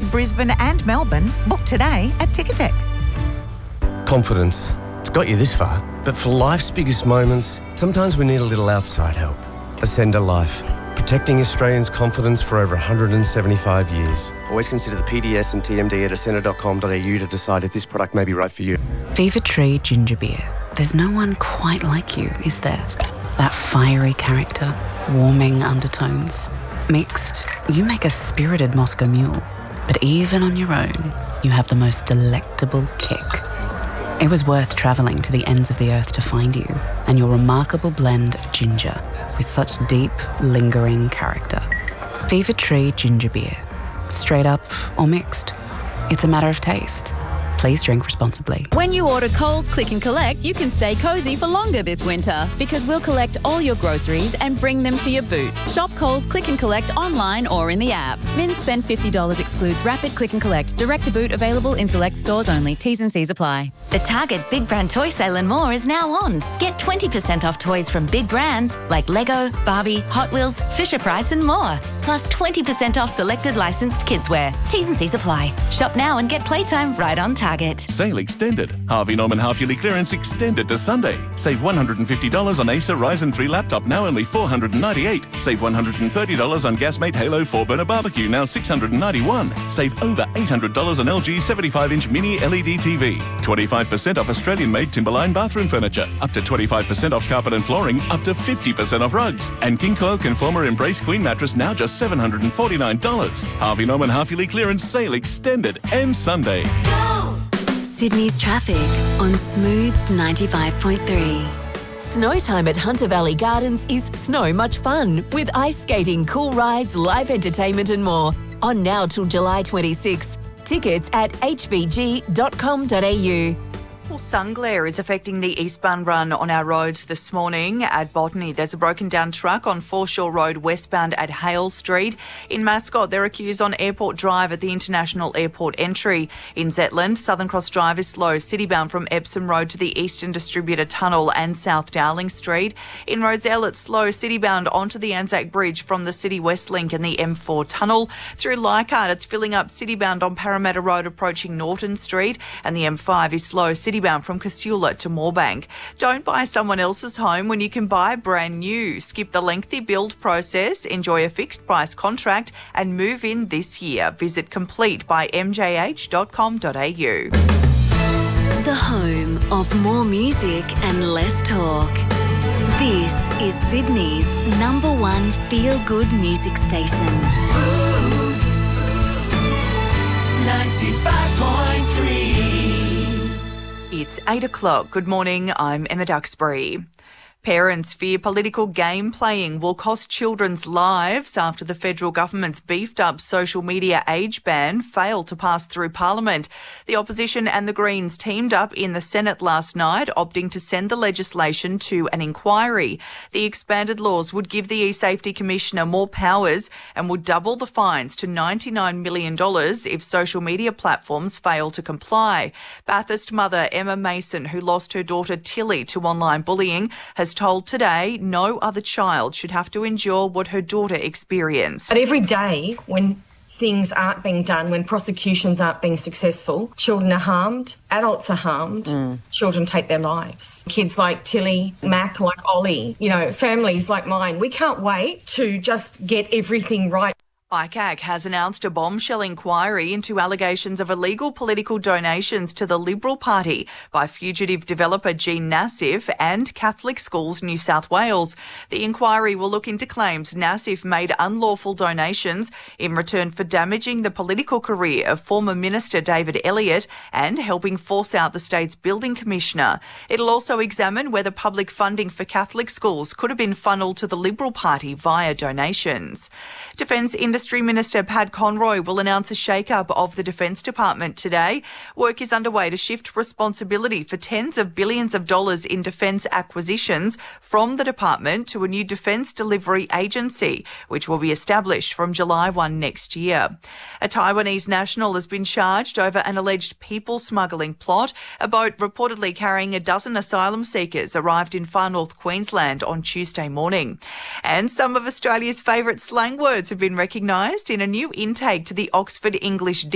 Brisbane and Melbourne. Book today at Ticketek. Confidence. It's got you this far, but for life's biggest moments, sometimes we need a little outside help. Ascender Life. Protecting Australians' confidence for over 175 years. Always consider the PDS and TMD at ascender.com.au to decide if this product may be right for you. Fever Tree Ginger Beer. There's no one quite like you, is there? That fiery character, warming undertones. Mixed, you make a spirited Moscow Mule. But even on your own, you have the most delectable kick. It was worth travelling to the ends of the earth to find you, and your remarkable blend of ginger with such deep, lingering character. Fever Tree Ginger Beer. Straight up or mixed. It's a matter of taste. Please drink responsibly. When you order Coles Click and Collect, you can stay cosy for longer this winter because we'll collect all your groceries and bring them to your boot. Shop Coles Click and Collect online or in the app. Min spend $50 excludes Rapid Click and Collect. Direct to boot available in select stores only. T's and C's apply. The Target Big Brand Toy Sale and more is now on. Get 20% off toys from big brands like Lego, Barbie, Hot Wheels, Fisher-Price and more. Plus 20% off selected licensed kidswear. T's and C's apply. Shop now and get playtime right on Target. Sale extended. Harvey Norman half-yearly clearance extended to Sunday. Save $150 on Acer Ryzen 3 laptop, now only $498. Save $130 on Gasmate Halo 4-burner barbecue, now $691. Save over $800 on LG 75-inch mini LED TV. 25% off Australian-made Timberline bathroom furniture. Up to 25% off carpet and flooring. Up to 50% off rugs. And King Coil Conformer Embrace Queen mattress, now just $749. Harvey Norman half-yearly clearance sale extended. Ends Sunday. Sydney's traffic on Smooth 95.3. Snow time at Hunter Valley Gardens is snow much fun with ice skating, cool rides, live entertainment and more. On now till July 26. Tickets at hvg.com.au. Well, sun glare is affecting the eastbound run on our roads this morning. At Botany, there's a broken down truck on Foreshore Road westbound at Hale Street. In Mascot, there are queues on Airport Drive at the International Airport entry. In Zetland, Southern Cross Drive is slow, citybound from Epsom Road to the Eastern Distributor Tunnel and South Dowling Street. In Rozelle, it's slow, citybound onto the Anzac Bridge from the City West Link and the M4 Tunnel. Through Leichhardt, it's filling up citybound on Parramatta Road approaching Norton Street, and the M5 is slow, citybound from Castula to Moorebank. Don't buy someone else's home when you can buy brand new. Skip the lengthy build process, enjoy a fixed price contract and move in this year. Visit completebymjh.com.au. The home of more music and less talk. This is Sydney's #1 feel-good music station. Smooth 95.3. It's 8 o'clock. Good morning, I'm Emma Duxbury. Parents fear political game playing will cost children's lives after the federal government's beefed up social media age ban failed to pass through Parliament. The opposition and the Greens teamed up in the Senate last night, opting to send the legislation to an inquiry. The expanded laws would give the eSafety Commissioner more powers and would double the fines to $99 million if social media platforms fail to comply. Bathurst mother Emma Mason, who lost her daughter Tilly to online bullying, has told Today no other child should have to endure what her daughter experienced. But every day when things aren't being done, when prosecutions aren't being successful, children are harmed, adults are harmed, children take their lives. Kids like Tilly, Mac, like Ollie, families like mine, we can't wait to just get everything right. ICAC has announced a bombshell inquiry into allegations of illegal political donations to the Liberal Party by fugitive developer Jean Nassif and Catholic Schools New South Wales. The inquiry will look into claims Nassif made unlawful donations in return for damaging the political career of former Minister David Elliott and helping force out the state's building commissioner. It'll also examine whether public funding for Catholic schools could have been funneled to the Liberal Party via donations. Defence Industry Minister Pat Conroy will announce a shake-up of the Defence Department today. Work is underway to shift responsibility for tens of billions of dollars in defence acquisitions from the department to a new Defence Delivery Agency, which will be established from July 1 next year. A Taiwanese national has been charged over an alleged people smuggling plot. A boat reportedly carrying a dozen asylum seekers arrived in far north Queensland on Tuesday morning. And some of Australia's favourite slang words have been recognised in a new intake to the Oxford English